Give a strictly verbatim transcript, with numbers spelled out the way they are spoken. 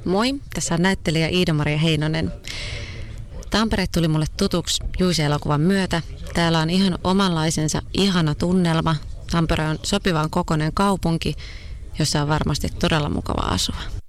Moi, tässä on näyttelijä Iida-Maria Heinonen. Tampere tuli mulle tutuksi Juise-elokuvan myötä. Täällä on ihan omanlaisensa ihana tunnelma. Tampere on sopivan kokoinen kaupunki, jossa on varmasti todella mukava asua.